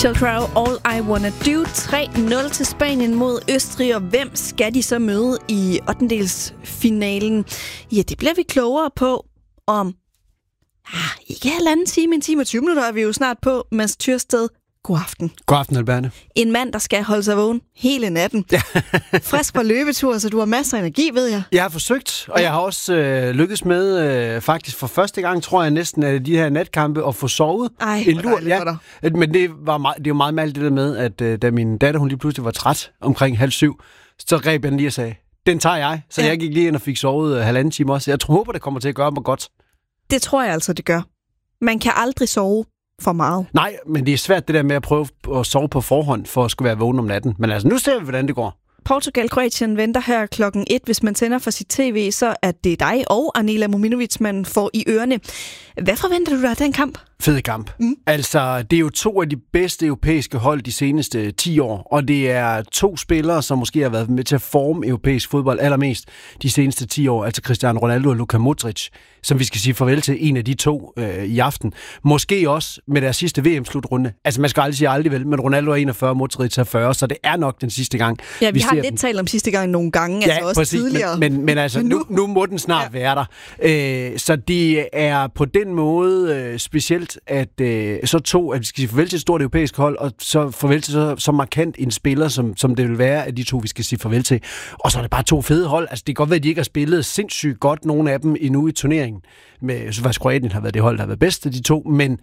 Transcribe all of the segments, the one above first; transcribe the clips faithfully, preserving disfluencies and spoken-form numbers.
Sheryl Crow, All I Wanna Do. tre nul til Spanien mod Østrig, og hvem skal de så møde i ottendedelsfinalen? Ja, det bliver vi klogere på om ah, ikke halvanden time, en time og tyve minutter er vi jo snart på. Mads Tyrsted, god aften. God aften, Alberne. En mand, der skal holde sig vågen hele natten. Ja. Frisk på løbetur, så du har masser af energi, ved jeg. Jeg har forsøgt, og ja. jeg har også øh, lykkes med, øh, faktisk for første gang, tror jeg næsten, af de her natkampe, at få sovet. Ej, en lur. Ja. dig. Men det var meget, det er jo meget mærkeligt det der med, at øh, da min datter, hun lige pludselig var træt omkring halv syv, så greb jeg den lige og sagde, den tager jeg. Så ja. jeg gik lige ind og fik sovet øh, halvanden time også. Jeg håber, det kommer til at gøre mig godt. Det tror jeg altså, det gør. Man kan aldrig sove for meget. Nej, men det er svært det der med at prøve at sove på forhånd, for at skulle være vågen om natten. Men altså, nu ser vi, hvordan det går. Portugal-Kroatien venter her klokken et. Hvis man tænder for sit tv, så er det dig og Anela Mominovic, man får i ørerne. Hvad forventer du dig af den kamp? Fed kamp. Mm. Altså, det er jo to af de bedste europæiske hold de seneste ti år, og det er to spillere, som måske har været med til at forme europæisk fodbold allermest de seneste ti år, altså Cristiano Ronaldo og Luka Modric, som vi skal sige farvel til en af de to øh, i aften. Måske også med deres sidste V M-slutrunde. Altså, man skal aldrig sige aldrig vel, men Ronaldo er enogfyrre, Modric er fyrre, så det er nok den sidste gang. Ja, vi, vi har lidt dem. talt om sidste gang nogle gange, ja, altså også præcis, tidligere. Men, men, men altså, nu, nu må den snart ja. være der. Øh, så det er på den måde øh, specielt, at øh, så to, at vi skal sige farvel til et stort europæisk hold, og så farvel til så, så markant en spiller, som, som det vil være, at de to, vi skal sige farvel til. Og så er det bare to fede hold. Altså, det kan godt være, at de ikke har spillet sindssygt godt, nogle af dem endnu i turneringen. Med, så faktisk Kroatien har været det hold, der har været bedst af de to, men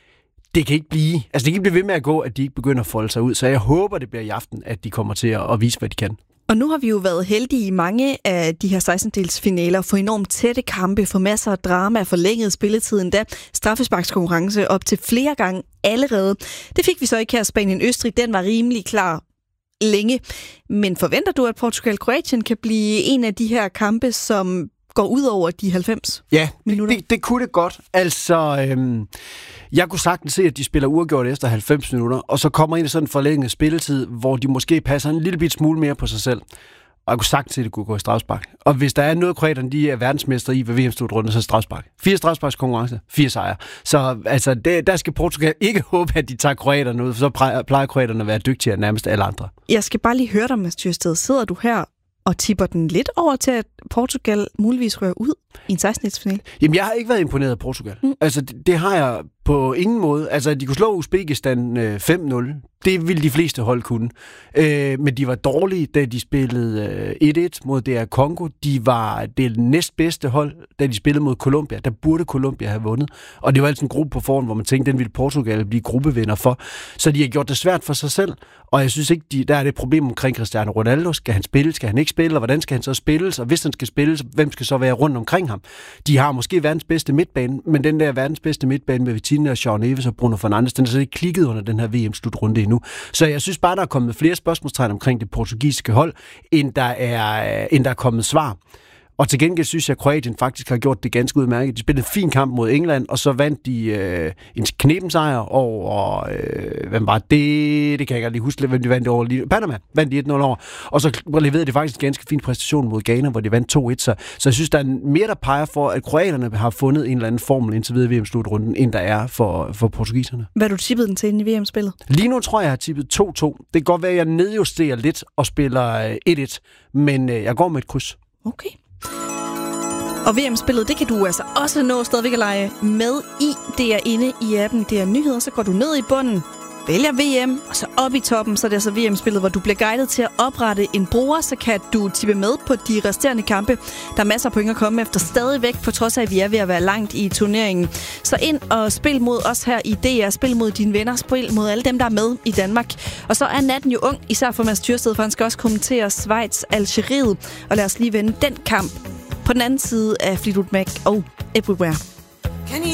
det kan ikke blive, altså det kan ikke blive ved med at gå, at de ikke begynder at folde sig ud. Så jeg håber, det bliver i aften, at de kommer til at, at vise, hvad de kan. Og nu har vi jo været heldige i mange af de her sekstendedelsfinaler for enormt tætte kampe, for masser af drama, forlænget spilletid endda, straffesparkskonkurrence op til flere gange allerede. Det fik vi så ikke her. Spanien-Østrig, den var rimelig klar længe. Men forventer du, at Portugal-Kroatien kan blive en af de her kampe, som går ud over de halvfems ja, minutter? Det, det kunne det godt. Altså, øhm, jeg kunne sagtens se, at de spiller uafgjort efter halvfems minutter, og så kommer ind i sådan en forlænget spilletid, hvor de måske passer en lille bit smule mere på sig selv. Og jeg kunne sagtens se, at det kunne gå i strafspark. Og hvis der er noget, kroaterne de er verdensmester i ved V M-slutrunden, så er strafspark. Fire strafsparkskonkurrencer, fire sejre. Så altså, det, der skal Portugal ikke håbe, at de tager kroaterne ud, for så plejer kroaterne at være dygtigere end nærmest alle andre. Jeg skal bare lige høre dig, Mads Tyrsted. Sidder du her og tipper den lidt over til, at Portugal muligvis rører ud i en sekstendedelsfinale? Jamen, jeg har ikke været imponeret af Portugal. Mm. Altså, det, det har jeg på ingen måde. Altså, de kunne slå Uzbekistan øh, fem nul. Det ville de fleste hold kunne. Øh, men de var dårlige, da de spillede øh, et et mod D R Congo. De var det næstbedste hold, da de spillede mod Colombia. Der burde Colombia have vundet. Og det var altså en gruppe på forhånd, hvor man tænkte, den ville Portugal blive gruppevinder for. Så de har gjort det svært for sig selv. Og jeg synes ikke, de, der er det problem omkring Cristiano Ronaldo. Skal han spille? Skal han ikke spille? Og hvordan skal han så spilles? Og hvis han skal spilles, hvem skal så være rundt omkring ham? De har måske verdens bedste midtbane, men den der verdens bedste midtbane med Vitinha og João Neves og Bruno Fernandes, den er så ikke klikket under den her V M-slutrunde endnu. Så jeg synes bare, der er kommet flere spørgsmålstegn omkring det portugisiske hold, end der er, end der er kommet svar. Og til gengæld synes jeg, at Kroatien faktisk har gjort det ganske udmærket. De spillede en fin kamp mod England, og så vandt de øh, en knebensejr over, øh, hvem var det? Det kan jeg ikke lige huske, hvem de vandt over. Panama vandt de et nul over, og så leverede de faktisk en ganske fin præstation mod Ghana, hvor de vandt to et. Så, så jeg synes, der er mere, der peger for, at kroaterne har fundet en eller anden formel indtil videre i V M-slutrunden, end der er for, for portugiserne. Hvad har du tippet den til inde i V M-spillet? Lige nu tror jeg, jeg har tippet to to. Det kan godt være, at jeg nedjusterer lidt og spiller et et, men øh, jeg går med et kryds. Okay. Og V M-spillet, det kan du altså også nå stadigvæk at lege med i. Det er inde i appen, det er nyheder, så går du ned i bunden, vælger V M, og så op i toppen, så er det altså V M-spillet, hvor du bliver guidet til at oprette en bruger, så kan du tippe med på de resterende kampe. Der er masser af point at komme efter stadigvæk, på trods af, at vi er ved at være langt i turneringen. Så ind og spil mod os her i D R, spil mod dine venner, spil mod alle dem, der er med i Danmark. Og så er natten jo ung, især for Mads Tyrsted, for han skal også kommentere Schweiz-Algeriet. Og lad os lige vende den kamp på den anden side af Fleetwood Mac og Everywhere.